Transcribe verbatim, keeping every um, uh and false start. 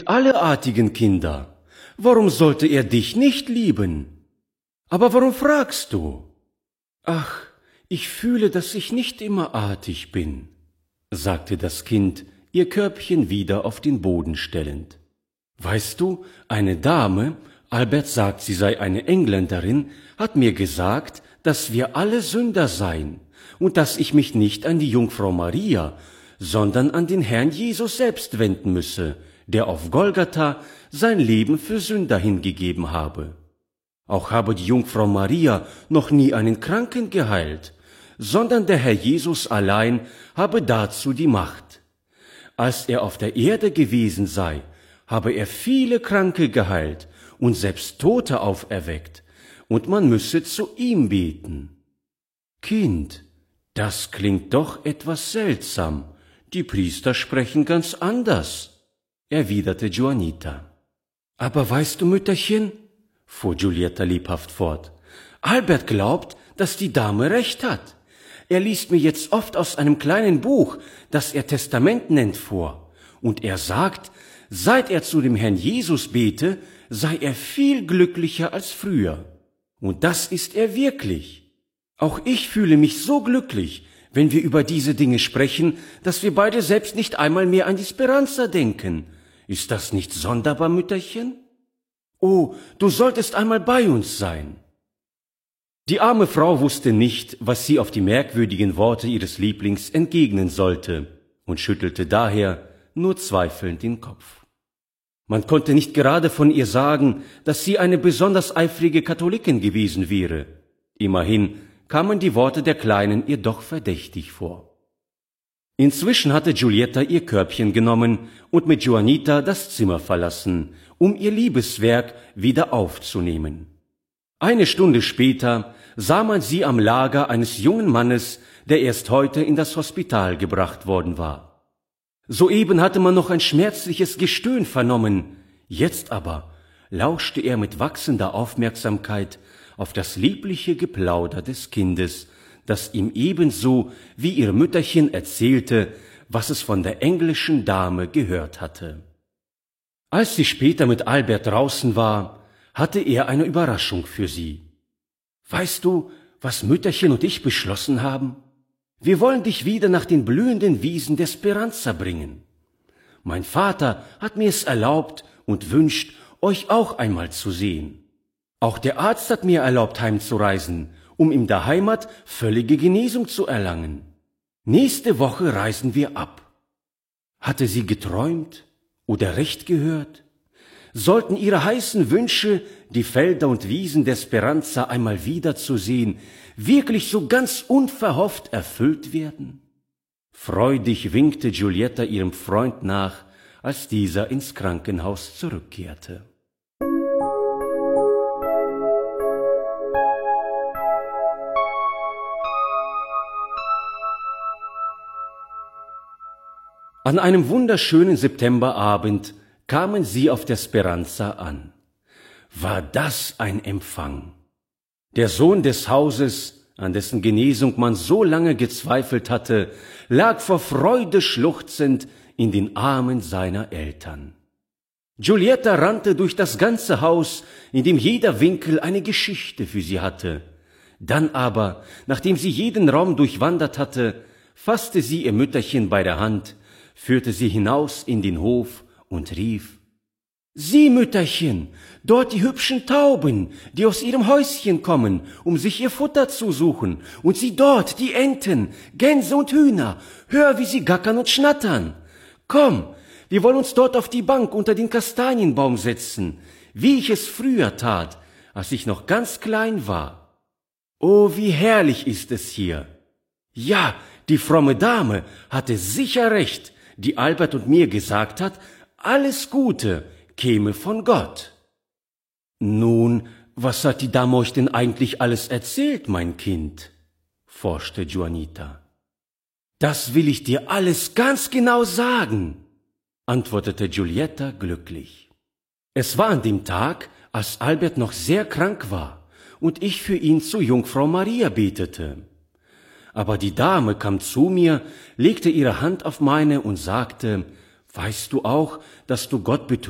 alle artigen Kinder. Warum sollte er dich nicht lieben? Aber warum fragst du? Ach, ich fühle, dass ich nicht immer artig bin, sagte das Kind, ihr Körbchen wieder auf den Boden stellend. Weißt du, eine Dame, Albert sagt, sie sei eine Engländerin, hat mir gesagt, dass wir alle Sünder seien und dass ich mich nicht an die Jungfrau Maria, sondern an den Herrn Jesus selbst wenden müsse, der auf Golgatha sein Leben für Sünder hingegeben habe. Auch habe die Jungfrau Maria noch nie einen Kranken geheilt, sondern der Herr Jesus allein habe dazu die Macht. Als er auf der Erde gewesen sei, habe er viele Kranke geheilt und selbst Tote auferweckt, und man müsse zu ihm beten. Kind, das klingt doch etwas seltsam. Die Priester sprechen ganz anders, erwiderte Juanita. Aber weißt du, Mütterchen, fuhr Giulietta lebhaft fort, Albert glaubt, dass die Dame recht hat. Er liest mir jetzt oft aus einem kleinen Buch, das er Testament nennt, vor, und er sagt, seit er zu dem Herrn Jesus bete, sei er viel glücklicher als früher. Und das ist er wirklich. Auch ich fühle mich so glücklich, wenn wir über diese Dinge sprechen, dass wir beide selbst nicht einmal mehr an die Speranza denken. Ist das nicht sonderbar, Mütterchen? Oh, du solltest einmal bei uns sein. Die arme Frau wusste nicht, was sie auf die merkwürdigen Worte ihres Lieblings entgegnen sollte und schüttelte daher nur zweifelnd den Kopf. Man konnte nicht gerade von ihr sagen, dass sie eine besonders eifrige Katholikin gewesen wäre. Immerhin kamen die Worte der Kleinen ihr doch verdächtig vor. Inzwischen hatte Giulietta ihr Körbchen genommen und mit Juanita das Zimmer verlassen, um ihr Liebeswerk wieder aufzunehmen. Eine Stunde später sah man sie am Lager eines jungen Mannes, der erst heute in das Hospital gebracht worden war. Soeben hatte man noch ein schmerzliches Gestöhn vernommen, jetzt aber lauschte er mit wachsender Aufmerksamkeit auf das liebliche Geplauder des Kindes, das ihm ebenso wie ihr Mütterchen erzählte, was es von der englischen Dame gehört hatte. Als sie später mit Albert draußen war, hatte er eine Überraschung für sie. Weißt du, was Mütterchen und ich beschlossen haben? Wir wollen dich wieder nach den blühenden Wiesen der Speranza bringen. Mein Vater hat mir es erlaubt und wünscht, euch auch einmal zu sehen. Auch der Arzt hat mir erlaubt, heimzureisen, um in der Heimat völlige Genesung zu erlangen. Nächste Woche reisen wir ab. Hatte sie geträumt oder recht gehört? Sollten ihre heißen Wünsche, die Felder und Wiesen der Speranza einmal wiederzusehen, wirklich so ganz unverhofft erfüllt werden? Freudig winkte Giulietta ihrem Freund nach, als dieser ins Krankenhaus zurückkehrte. An einem wunderschönen Septemberabend kamen sie auf der Speranza an. War das ein Empfang! Der Sohn des Hauses, an dessen Genesung man so lange gezweifelt hatte, lag vor Freude schluchzend in den Armen seiner Eltern. Giulietta rannte durch das ganze Haus, in dem jeder Winkel eine Geschichte für sie hatte. Dann aber, nachdem sie jeden Raum durchwandert hatte, fasste sie ihr Mütterchen bei der Hand, führte sie hinaus in den Hof und rief, »Sieh, Mütterchen, dort die hübschen Tauben, die aus ihrem Häuschen kommen, um sich ihr Futter zu suchen, und sieh dort die Enten, Gänse und Hühner, hör, wie sie gackern und schnattern. Komm, wir wollen uns dort auf die Bank unter den Kastanienbaum setzen, wie ich es früher tat, als ich noch ganz klein war. Oh, wie herrlich ist es hier! Ja, die fromme Dame hatte sicher recht, die Albert und mir gesagt hat, alles Gute käme von Gott.« »Nun, was hat die Dame euch denn eigentlich alles erzählt, mein Kind?« forschte Juanita. »Das will ich dir alles ganz genau sagen«, antwortete Giulietta glücklich. »Es war an dem Tag, als Albert noch sehr krank war und ich für ihn zu Jungfrau Maria betete. Aber die Dame kam zu mir, legte ihre Hand auf meine und sagte, »Weißt du auch, dass du Gott betrügst